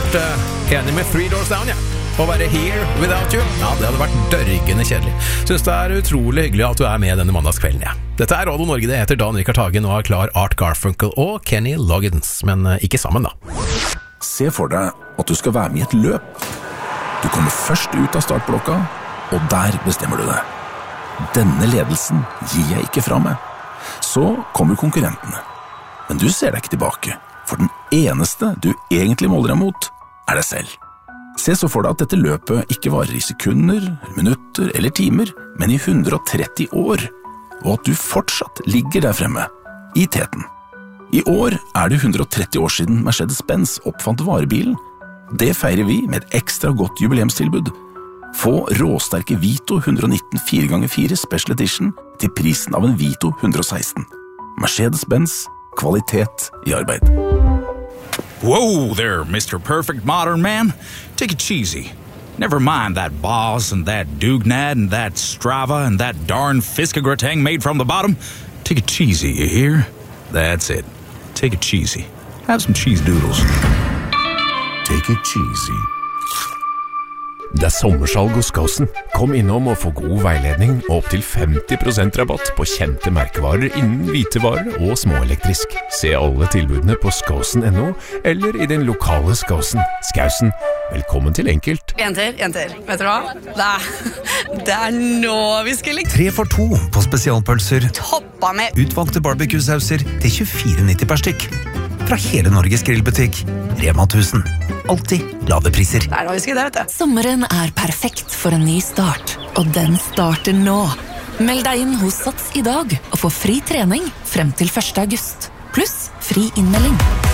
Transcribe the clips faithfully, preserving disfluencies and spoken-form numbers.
vært uh, enig med Three Doors Down, ja. Å være here without you, ja, det hadde vært dørgende kjedelig. Synes det er utrolig hyggelig at du er med denne mandagskvelden, ja. Dette er Radio Norge, det heter Dan Rikard Hagen, og er klar Art Garfunkel og Kenny Loggins, men uh, ikke sammen da. Se for deg at du skal være med i et løp. Du kommer først ut av startblokka, og der bestemmer du deg. Denne ledelsen gir jeg ikke fra meg. Så kommer konkurrentene. Men du ser deg ikke tilbake, for den eneste du egentlig måler deg mot, er deg selv. Se så for deg at dette løpet ikke varer i sekunder, minutter eller timer, men i hundre og tretti år, og at du fortsatt ligger der fremme, i teten. I år er det hundre og tretti år siden Mercedes-Benz oppfant varebilen. Det feirer vi med et ekstra godt jubileumstilbud. Få råsterke Vito hundre og nitten fire ganger fire Special Edition til prisen av en Vito hundre og seksten. Mercedes-Benz, kvalitet i arbeid. Whoa there, Mister Perfect Modern Man. Take it cheesy. Never mind that Boss and that Dugnad and that Strava and that darn Fiskegrateng made from the bottom. Take it cheesy, you hear? That's it. Take it cheesy. Have some cheese doodles. Take it cheesy. Det er sommersalg hos Skåsen. Kom innom og få god veiledning og opp til femti prosent rabatt på kjente merkevarer innen hvitevarer og småelektrisk. Se alle tilbudene på skåsen punktum no eller i den lokale Skåsen. Skausen, velkommen til enkelt. Jenter, jenter, vet du hva? Det er, det er nå vi skal ligge. Tre for to på spesialpølser. Toppa med Utvalgte barbecue-sauser til tjuefire nitti per stykk. Fra hele Norges grillbutikk. Rema tusen. Alltid lave priser. Det er nå vi skal det, vet du. Sommeren er perfekt for en ny start, og den starter nå. Meld deg inn hos Sats i dag og få fri trening frem til første august. Pluss fri innmelding.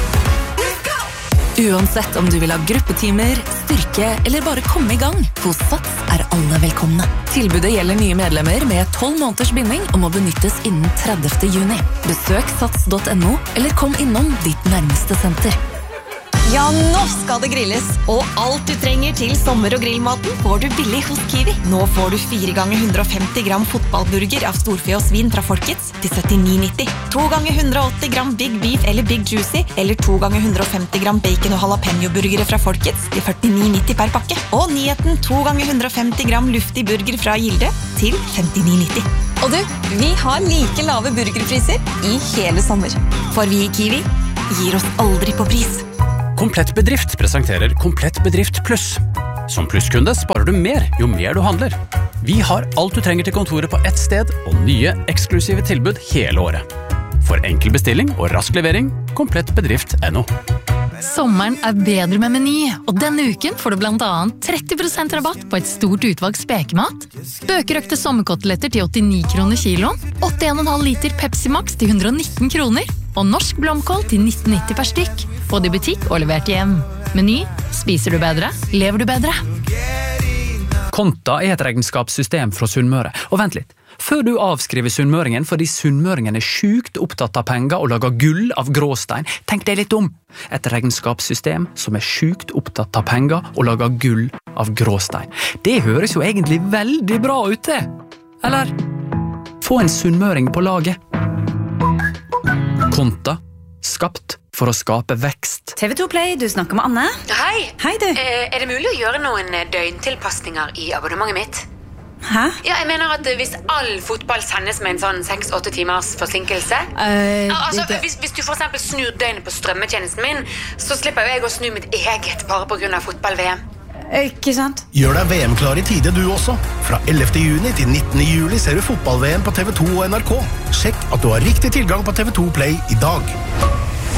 Uansett om du vil ha gruppetimer, styrke eller bare komme i gang, hos Sats er alle velkomne. Tilbudet gjelder nye medlemmer med tolv måneders binding og må benyttes innen tredivte juni. Besøk sats punktum no eller kom innom ditt nærmeste senter. Ja, nå skal det grilles, og alt du trenger til sommer- og grillmaten får du billig hos Kiwi. Nå får du fire ganger hundre og femti gram fotballburger av storfe og svin fra Folkets til syttini nitti. to ganger hundre og åtti gram Big Beef eller Big Juicy, eller to ganger hundre og femti gram bacon- og jalapeno-burgere fra Folkets til førtini nitti per pakke. Og nyheten to ganger hundre og femti gram luftig burger fra Gilde til femtini nitti. Og du, vi har like lave burgerpriser i hele sommer. For vi i Kiwi gir oss aldri på pris. Komplett Bedrift presenterer Komplett Bedrift Pluss. Som plusskunde sparer du mer jo mer du handler. Vi har alt du trenger til kontoret på ett sted, og nye eksklusive tilbud hele året. For enkel bestilling og rask levering, komplett bedrift punktum no. Sommeren er bedre med Meny, og denne uken får du blant annet tretti prosent rabatt på et stort utvalg spekemat, bøkerøkte sommerkoteletter til åttini kroner kiloen, åtti komma fem liter Pepsi Max til hundre og nitten kroner, og norsk blomkål til nitten nitti per stykk. Få det i butikk og levert hjem. Meny, spiser du bedre, lever du bedre. Konta er et regnskapssystem fra Sunnmøre. Og vent litt, før du avskriver sunnmøringen fordi sunnmøringen er sjukt opptatt av penger og lager gull av gråstein, tenk deg litt om. Et regnskapssystem som er sjukt opptatt av penger og lager gull av gråstein. Det høres jo egentlig veldig bra ut det. Eller, få en sunnmøring på laget. Konta, skapt for å skape vekst. T V to Play, du snakker med Anne. Hei. Hei du. Eh, er det mulig å gjøre noen døgntilpasninger i abonnementet mitt? Hæ? Ja, jeg mener at hvis all fotball sendes med en sånn seks til åtte timers forsinkelse, uh, altså, det... hvis, hvis du for eksempel snur døgnet på strømmetjenesten min, så slipper jeg å snu mitt eget bare på grunn av fotball-V M. Ikke sant? Gjør deg V M-klar i tide du også. Fra ellevte juni til nittende juli ser du fotball-V M på T V to og N R K. Sjekk at du har riktig tilgang på T V to Play i dag.